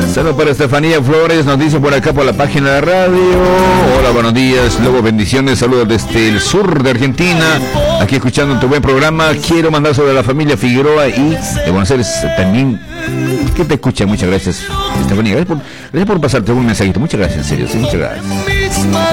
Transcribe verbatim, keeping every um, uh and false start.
Saludos para Estefanía Flores, nos dice por acá por la página de radio. Hola, buenos días, luego bendiciones, saludos desde el sur de Argentina. Aquí escuchando tu buen programa. Quiero mandar sobre la familia Figueroa y de Buenos Aires también, que te escucha. Muchas gracias, Estefanía. Gracias por, gracias por pasarte un mensajito. Muchas gracias, en serio, sí, muchas gracias.